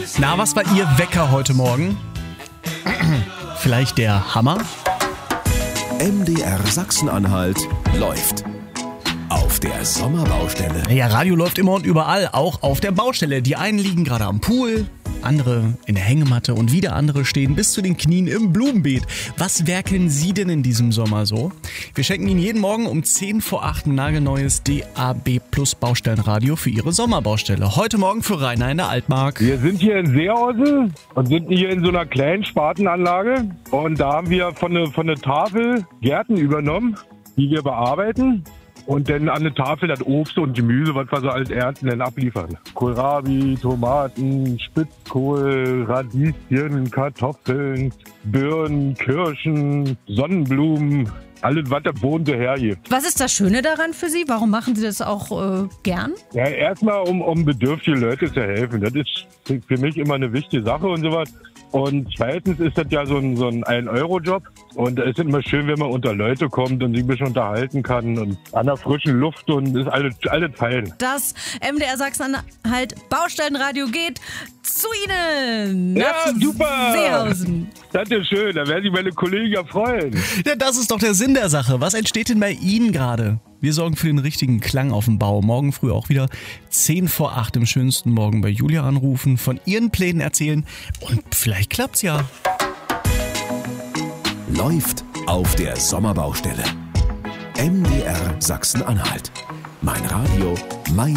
Na, was war Ihr Wecker heute Morgen? Vielleicht der Hammer? MDR Sachsen-Anhalt läuft. Auf der Sommerbaustelle. Ja, Radio läuft immer und überall, auch auf der Baustelle. Die einen liegen gerade am Pool, andere in der Hängematte und wieder andere stehen bis zu den Knien im Blumenbeet. Was werkeln Sie denn in diesem Sommer so? Wir schenken Ihnen jeden Morgen um 10 vor 8 ein nagelneues DAB Plus Baustellenradio für Ihre Sommerbaustelle. Heute Morgen für Rainer in der Altmark. Wir sind hier in Seehause und sind hier in so einer kleinen Spartenanlage. Und da haben wir von der Tafel Gärten übernommen, die wir bearbeiten. Und dann an der Tafel das Obst und Gemüse, was wir so als ernten, dann abliefern. Kohlrabi, Tomaten, Spitzkohl, Radieschen, Kartoffeln, Birnen, Kirschen, Sonnenblumen. Alles, was der Boden so hergibt. Was ist das Schöne daran für Sie? Warum machen Sie das auch gern? Ja, erstmal, um bedürftige Leute zu helfen. Das ist für mich immer eine wichtige Sache und sowas. Und zweitens ist das ja so ein 1-Euro-Job. Und es ist immer schön, wenn man unter Leute kommt und sich ein bisschen unterhalten kann und an der frischen Luft und ist alles fein. Das MDR Sachsen-Anhalt Baustellenradio geht zu Ihnen. Ja, nach super. Seehausen. Das ist schön, da werden sich meine Kollegen ja freuen. Ja, das ist doch der Sinn der Sache. Was entsteht denn bei Ihnen gerade? Wir sorgen für den richtigen Klang auf dem Bau. Morgen früh auch wieder 10 vor 8 im schönsten Morgen bei Julia anrufen, von Ihren Plänen erzählen und vielleicht klappt's ja. Läuft auf der Sommerbaustelle. MDR Sachsen-Anhalt. Mein Radio, mein